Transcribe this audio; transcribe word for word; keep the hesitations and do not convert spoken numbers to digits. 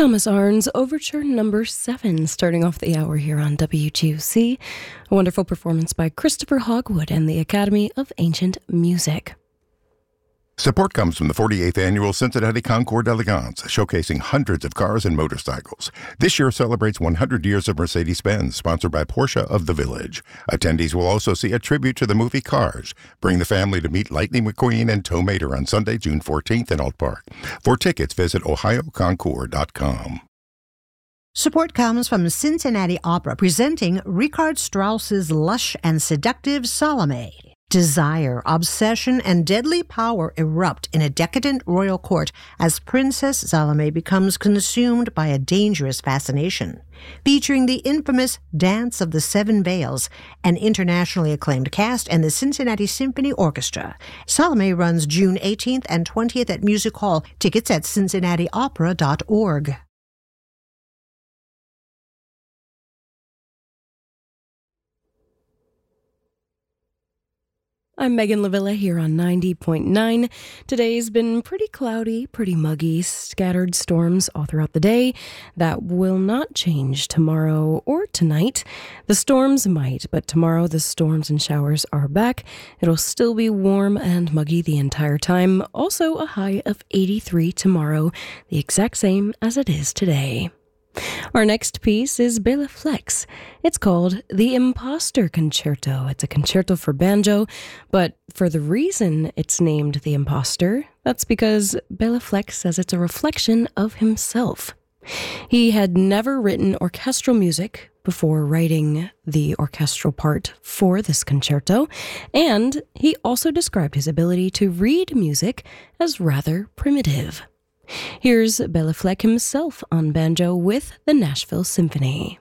Thomas Arndt's Overture Number seven, starting off the hour here on W G U C. A wonderful performance by Christopher Hogwood and the Academy of Ancient Music. Support comes from the forty-eighth Annual Cincinnati Concours d'Elegance, showcasing hundreds of cars and motorcycles. This year celebrates one hundred years of Mercedes-Benz, sponsored by Porsche of the Village. Attendees will also see a tribute to the movie Cars. Bring the family to meet Lightning McQueen and Tow Mater on Sunday, June fourteenth in Alt Park. For tickets, visit ohio concours dot com. Support comes from Cincinnati Opera, presenting Richard Strauss's lush and seductive Salome. Desire, obsession, and deadly power erupt in a decadent royal court as Princess Salome becomes consumed by a dangerous fascination. Featuring the infamous Dance of the Seven Veils, an internationally acclaimed cast, and the Cincinnati Symphony Orchestra. Salome runs June eighteenth and twentieth at Music Hall. Tickets at cincinnati opera dot org. I'm Megan Lavilla here on ninety point nine. Today's been pretty cloudy, pretty muggy, scattered storms all throughout the day. That will not change tomorrow or tonight. The storms might, but tomorrow the storms and showers are back. It'll still be warm and muggy the entire time. Also a high of eighty-three tomorrow, the exact same as it is today. Our next piece is Bela Fleck's. It's called The Imposter Concerto. It's a concerto for banjo, but for the reason it's named The Imposter, that's because Bela Fleck says it's a reflection of himself. He had never written orchestral music before writing the orchestral part for this concerto, and he also described his ability to read music as rather primitive. Here's Bela Fleck himself on banjo with the Nashville Symphony.